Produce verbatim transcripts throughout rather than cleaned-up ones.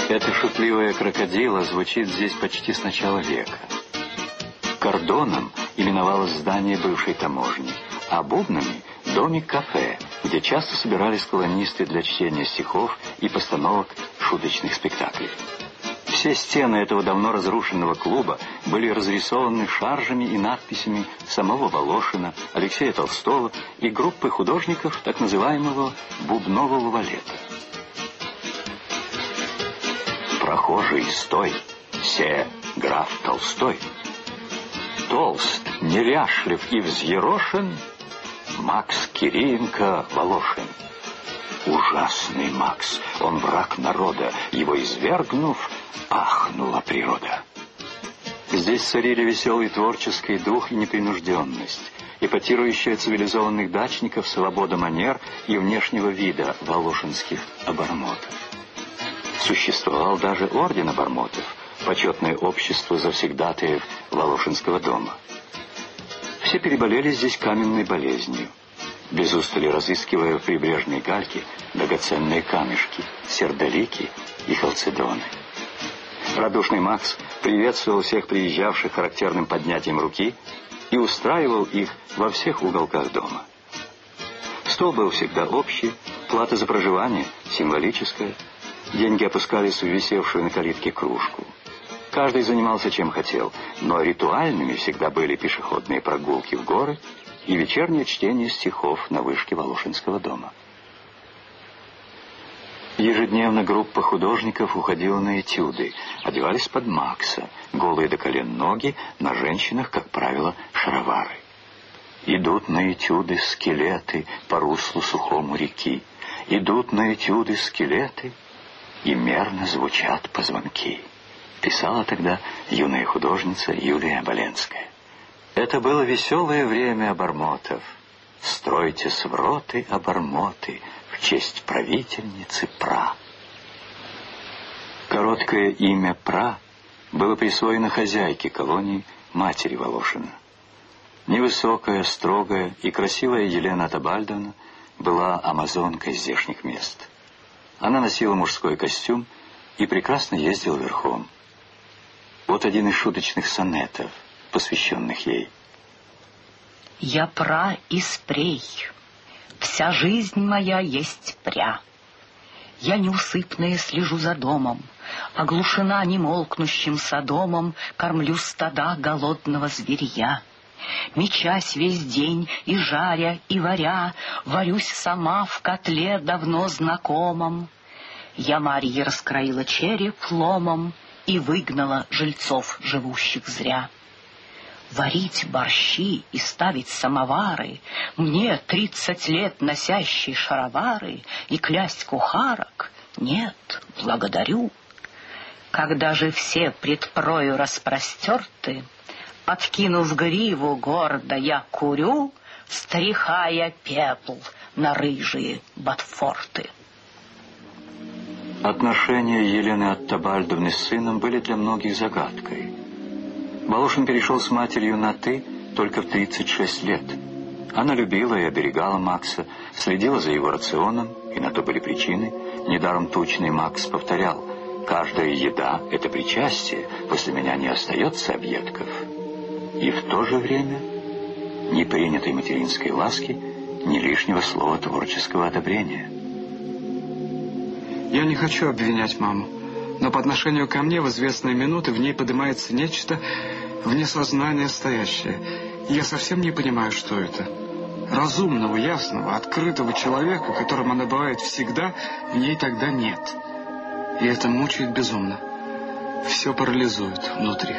Эта шутливая крокодила звучит здесь почти с начала века. Кордоном именовалось здание бывшей таможни, а бубнами – домик-кафе, где часто собирались колонисты для чтения стихов и постановок шуточных спектаклей. Все стены этого давно разрушенного клуба были разрисованы шаржами и надписями самого Волошина, Алексея Толстого и группы художников так называемого «бубнового валета». «Прохожий, стой! Се граф Толстой! Толст, неряшлив и взъерошен, Макс Кириенко Волошин. Ужасный Макс, он враг народа, его извергнув, ахнула природа». Здесь царили веселый творческий дух и непринужденность, эпатирующая цивилизованных дачников свобода манер и внешнего вида волошинских обормотов. Существовал даже орден обормотов, почетное общество завсегдатаев Волошинского дома. Все переболели здесь каменной болезнью, без устали разыскивая в прибрежной гальке драгоценные камешки, сердолики и халцедоны. Радушный Макс приветствовал всех приезжавших характерным поднятием руки и устраивал их во всех уголках дома. Стол был всегда общий, плата за проживание символическая, деньги опускались в висевшую на калитке кружку. Каждый занимался чем хотел, но ритуальными всегда были пешеходные прогулки в горы и вечернее чтение стихов на вышке Волошинского дома. Ежедневно группа художников уходила на этюды, одевались под Макса, голые до колен ноги, на женщинах, как правило, шаровары. Идут на этюды скелеты по руслу сухому реки, идут на этюды скелеты, и мерно звучат позвонки, писала тогда юная художница Юлия Оболенская. Это было веселое время обормотов. Стройтесь в роты обормоты в честь правительницы Пра. Короткое имя Пра было присвоено хозяйке колонии, матери Волошина. Невысокая, строгая и красивая Елена Табальдовна была амазонкой здешних мест. Она носила мужской костюм и прекрасно ездила верхом. Вот один из шуточных сонетов, посвященных ей. «Я Пра и спрей, вся жизнь моя есть пря. Я неусыпная слежу за домом, оглушена немолкнущим содомом, кормлю стада голодного зверья. Мечась весь день и жаря, и варя, варюсь сама в котле давно знакомом. Я Марье раскроила череп ломом и выгнала жильцов, живущих зря. Варить борщи и ставить самовары, мне, тридцать лет носящей шаровары, и клясть кухарок, нет, благодарю. Когда же все пред прою распростерты, откинув гриву гордо, я курю, стряхая пепл на рыжие ботфорты». Отношения Елены Оттабальдовны с сыном были для многих загадкой. Волошин перешел с матерью на «ты» только в тридцать шесть лет. Она любила и оберегала Макса, следила за его рационом, и на то были причины. Недаром тучный Макс повторял: «Каждая еда — это причастие, после меня не остается объедков». И в то же время ни принятой материнской ласки, ни лишнего слова творческого одобрения. Я не хочу обвинять маму, но по отношению ко мне в известные минуты в ней поднимается нечто вне сознания стоящее. И я совсем не понимаю, что это. Разумного, ясного, открытого человека, которым она бывает всегда, в ней тогда нет. И это мучает безумно. Все парализует внутри.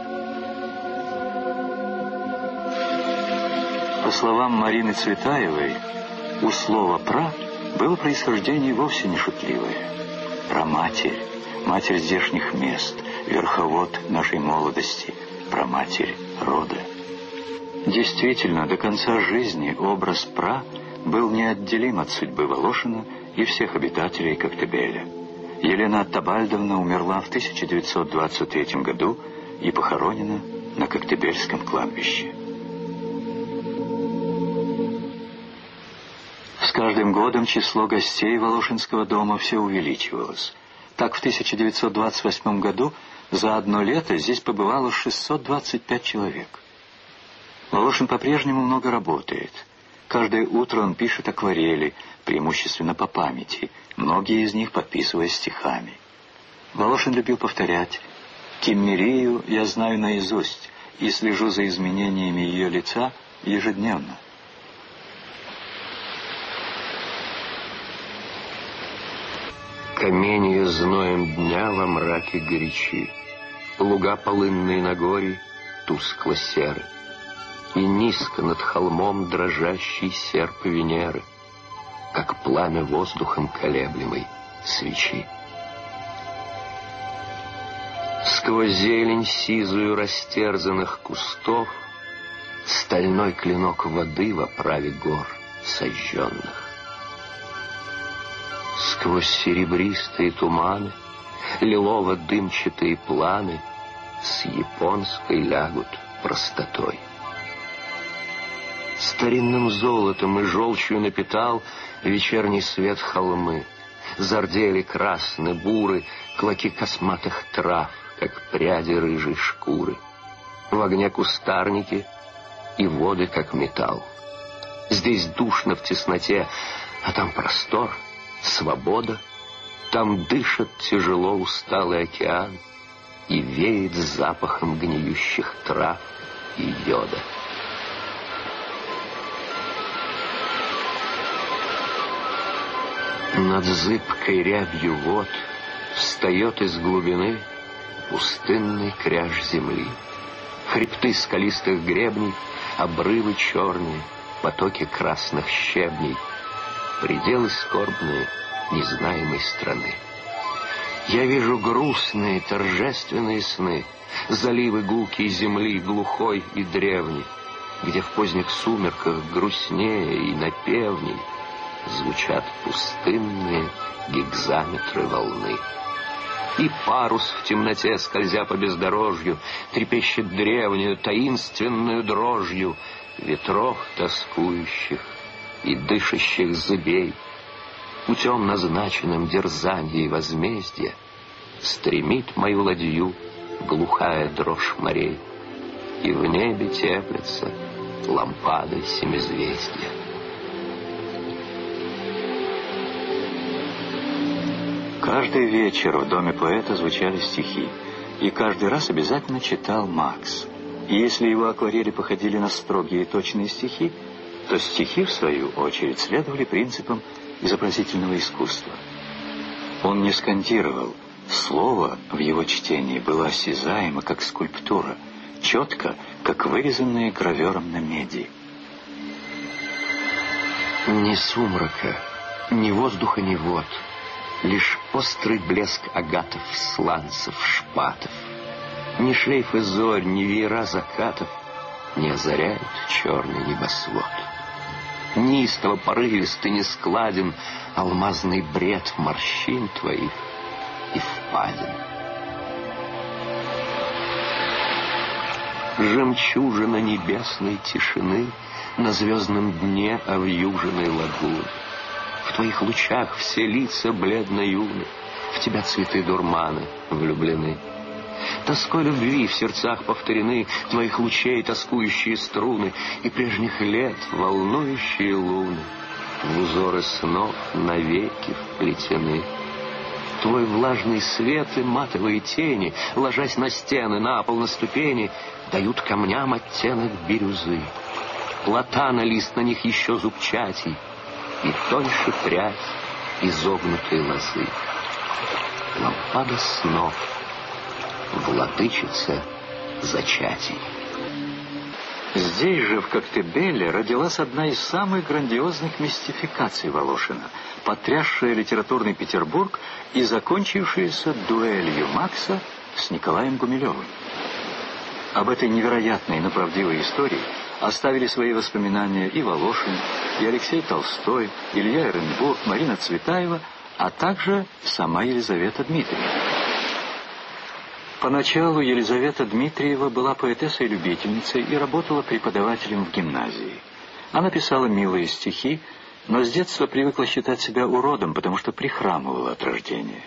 По словам Марины Цветаевой, у слова «пра» было происхождение вовсе не шутливое. Праматерь, матерь здешних мест, верховод нашей молодости, праматерь рода. Действительно, до конца жизни образ Пра был неотделим от судьбы Волошина и всех обитателей Коктебеля. Елена Оттабальдовна умерла в тысяча девятьсот двадцать третьем году и похоронена на Коктебельском кладбище. С каждым годом число гостей Волошинского дома все увеличивалось. Так, в тысяча девятьсот двадцать восьмом году за одно лето здесь побывало шестьсот двадцать пять человек. Волошин по-прежнему много работает. Каждое утро он пишет акварели, преимущественно по памяти, многие из них подписывая стихами. Волошин любил повторять: «Киммерию я знаю наизусть и слежу за изменениями ее лица ежедневно». Каменья зноем дня во мраке горячи, луга полынные на горе тускло серы, и низко над холмом дрожащий серп Венеры, как пламя воздухом колеблемой свечи. Сквозь зелень сизую растерзанных кустов стальной клинок воды в оправе гор сожженных. Сквозь серебристые туманы, лилово-дымчатые планы с японской лягут простотой. Старинным золотом и желчью напитал вечерний свет холмы. Зардели красны, буры, клоки косматых трав, как пряди рыжей шкуры. В огне кустарники и воды, как металл. Здесь душно в тесноте, а там простор, свобода. Там дышит тяжело усталый океан и веет запахом гниющих трав и йода. Над зыбкой рябью вод встает из глубины пустынный кряж земли. Хребты скалистых гребней, обрывы черные, потоки красных щебней, пределы скорбные незнаемой страны. Я вижу грустные торжественные сны, заливы гулкие земли, глухой и древней, где в поздних сумерках грустнее и напевней звучат пустынные гигзаметры волны. И парус в темноте, скользя по бездорожью, трепещет древнюю таинственную дрожью ветров тоскующих и дышащих зыбей. Путем, назначенным дерзанья и возмездия, стремит мою ладью глухая дрожь морей, и в небе теплятся лампады семизвездия. Каждый вечер в доме поэта звучали стихи, и каждый раз обязательно читал Макс. И если его акварели походили на строгие и точные стихи, то стихи, в свою очередь, следовали принципам изобразительного искусства. Он не скандировал. Слово в его чтении было осязаемо, как скульптура, четко, как вырезанное гравером на меди. Ни сумрака, ни воздуха, ни вод, лишь острый блеск агатов, сланцев, шпатов. Ни шлейфы зорь, ни веера закатов не озаряют черный небосвод. Неистово порывист и нескладен алмазный бред морщин твоих и впадин. Жемчужина небесной тишины на звездном дне овьюженной лагуны. В твоих лучах все лица бледно-юны, в тебя цветы дурмана влюблены. Тоской любви в сердцах повторены твоих лучей тоскующие струны, и прежних лет волнующие луны в узоры снов навеки вплетены. Твой влажный свет и матовые тени, ложась на стены, на пол, на ступени, дают камням оттенок бирюзы. Платана лист на них еще зубчатей, и тоньше прядь изогнутой лозы. Лампада снов, владычица зачатий. Здесь же, в Коктебеле, родилась одна из самых грандиозных мистификаций Волошина, потрясшая литературный Петербург и закончившаяся дуэлью Макса с Николаем Гумилевым. Об этой невероятной, но правдивой истории оставили свои воспоминания и Волошин, и Алексей Толстой, Илья Эренбург, Марина Цветаева, а также сама Елизавета Дмитриевна. Поначалу Елизавета Дмитриева была поэтессой-любительницей и работала преподавателем в гимназии. Она писала милые стихи, но с детства привыкла считать себя уродом, потому что прихрамывала от рождения.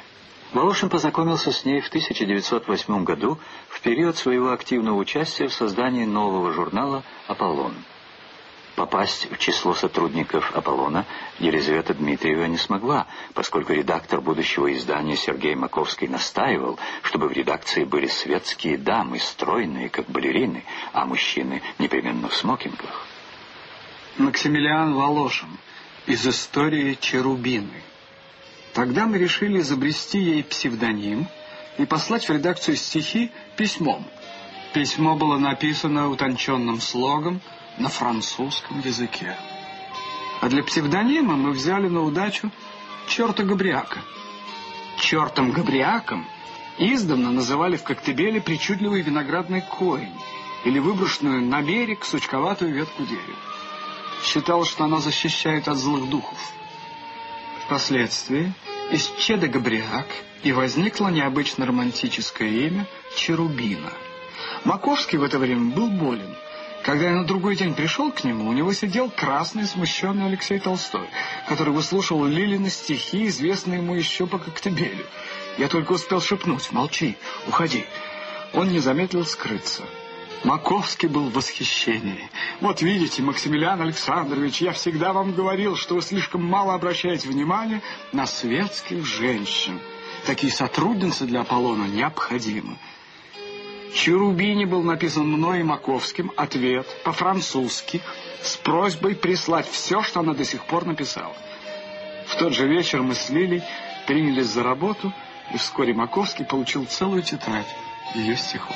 Волошин познакомился с ней в тысяча девятьсот восьмом году в период своего активного участия в создании нового журнала «Аполлон». Попасть в число сотрудников «Аполлона» Елизавета Дмитриева не смогла, поскольку редактор будущего издания Сергей Маковский настаивал, чтобы в редакции были светские дамы, стройные, как балерины, а мужчины непременно в смокингах. Максимилиан Волошин из истории Черубины. Тогда мы решили изобрести ей псевдоним и послать в редакцию стихи письмом. Письмо было написано утонченным слогом на французском языке. А для псевдонима мы взяли на удачу черта Габриака. Чертом Габриаком издавна называли в Коктебеле причудливый виноградный корень или выброшенную на берег сучковатую ветку дерева. Считалось, что она защищает от злых духов. Впоследствии из Чеда Габриак и возникло необычно романтическое имя Черубина. Маковский в это время был болен. Когда я на другой день пришел к нему, у него сидел красный, смущенный Алексей Толстой, который выслушивал Лилины стихи, известные ему еще по Коктебелю. Я только успел шепнуть: «Молчи, уходи». Он не замедлил скрыться. Маковский был в восхищении. «Вот видите, Максимилиан Александрович, я всегда вам говорил, что вы слишком мало обращаете внимания на светских женщин. Такие сотрудницы для Аполлона необходимы». Черубине был написан мной и Маковским ответ по-французски с просьбой прислать все, что она до сих пор написала. В тот же вечер мы с Лилей принялись за работу, и вскоре Маковский получил целую тетрадь ее стихов.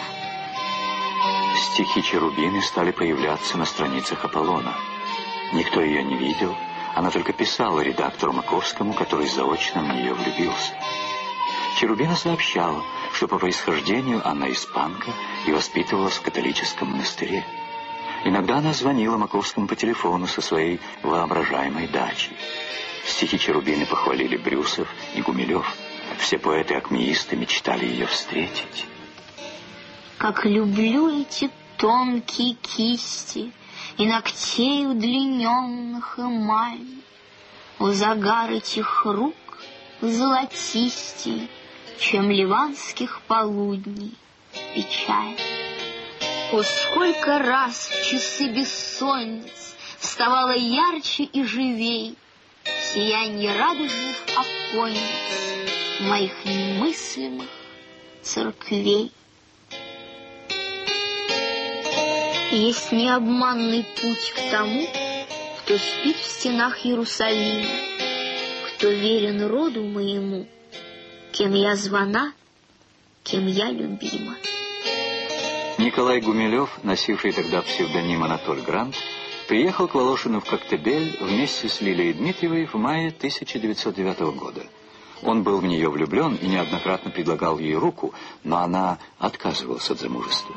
Стихи Черубины стали появляться на страницах «Аполлона». Никто ее не видел, она только писала редактору Маковскому, который заочно в нее влюбился. Черубина сообщала, что по происхождению она испанка и воспитывалась в католическом монастыре. Иногда она звонила Маковскому по телефону со своей воображаемой дачи. Стихи Черубины похвалили Брюсов и Гумилев. Все поэты-акмеисты мечтали ее встретить. Как люблю эти тонкие кисти и ногтей удлиненных эмаль, у загар этих рук золотистей, чем ливанских полудней печаль. О, сколько раз в часы бессонниц вставала ярче и живей сиянье радужных оконниц моих немыслимых церквей. Есть необманный путь к тому, кто спит в стенах Иерусалима, кто верен роду моему, кем я звана, кем я любима. Николай Гумилев, носивший тогда псевдоним Анатоль Грант, приехал к Волошину в Коктебель вместе с Лилией Дмитриевой в мае тысяча девятьсот девятого года. Он был в нее влюблен и неоднократно предлагал ей руку, но она отказывалась от замужества.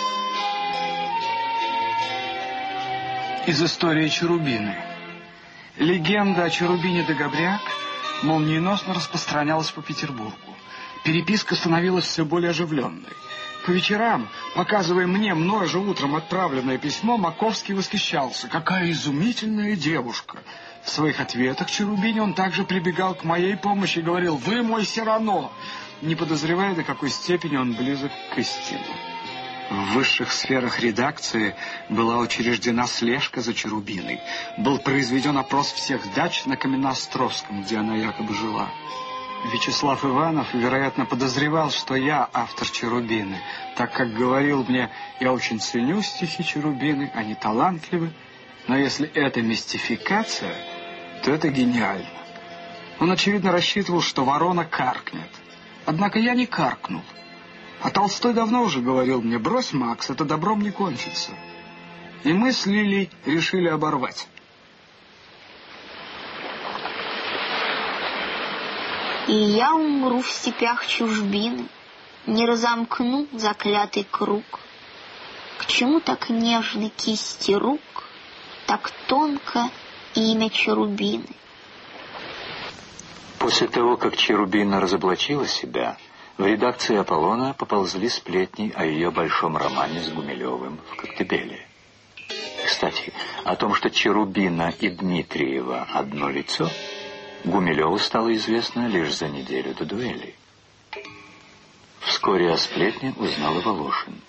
Из истории Черубины. Легенда о Черубине де Габриак молниеносно распространялась по Петербургу. Переписка становилась все более оживленной. По вечерам, показывая мне мною же утром отправленное письмо, Маковский восхищался. «Какая изумительная девушка!» В своих ответах Черубине он также прибегал к моей помощи и говорил: «Вы мой Сирано!», не подозревая, до какой степени он близок к истине. В высших сферах редакции была учреждена слежка за Черубиной. Был произведен опрос всех дач на Каменноостровском, где она якобы жила. Вячеслав Иванов, вероятно, подозревал, что я автор Черубины, так как говорил мне: «Я очень ценю стихи Черубины, они талантливы, но если это мистификация, то это гениально». Он, очевидно, рассчитывал, что ворона каркнет. Однако я не каркнул. А Толстой давно уже говорил мне: «Брось, Макс, это добром не кончится». И мы с Лилей решили оборвать. И я умру в степях чужбины, не разомкну заклятый круг. К чему так нежны кисти рук, так тонко имя Черубины? После того, как Черубина разоблачила себя, в редакции «Аполлона» поползли сплетни о ее большом романе с Гумилевым в Коктебеле. Кстати, о том, что Черубина и Дмитриева одно лицо, Гумилеву стало известно лишь за неделю до дуэли. Вскоре о сплетне узнал и Волошин.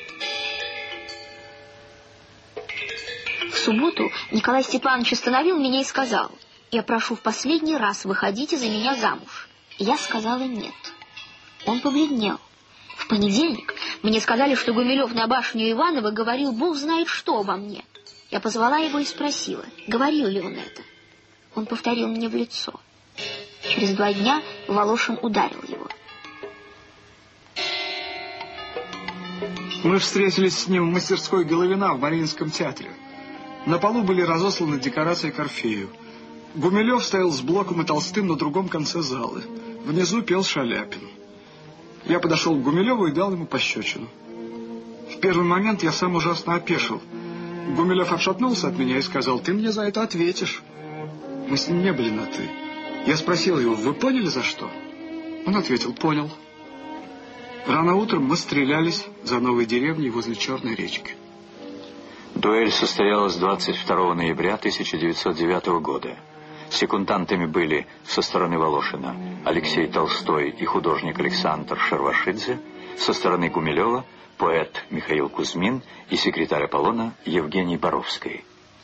В субботу Николай Степанович остановил меня и сказал: «Я прошу в последний раз, выходите за меня замуж». Я сказала «нет». Он побледнел. В понедельник мне сказали, что Гумилев на башню Иванова говорил бог знает что обо мне. Я позвала его и спросила, говорил ли он это. Он повторил мне в лицо. Через два дня Волошин ударил его. Мы встретились с ним в мастерской Головина в Мариинском театре. На полу были разосланы декорации к Орфею. Гумилев стоял с Блоком и Толстым на другом конце залы. Внизу пел Шаляпин. Я подошел к Гумилеву и дал ему пощечину. В первый момент я сам ужасно опешил. Гумилев отшатнулся от меня и сказал: «Ты мне за это ответишь». Мы с ним не были на «ты». Я спросил его: «Вы поняли, за что?» Он ответил: «Понял». Рано утром мы стрелялись за новой деревней возле Черной речки. Дуэль состоялась двадцать второго ноября тысяча девятьсот девятого года. Секундантами были со стороны Волошина Алексей Толстой и художник Александр Шервашидзе, со стороны Гумилева поэт Михаил Кузьмин и секретарь Аполлона Евгений Боровский.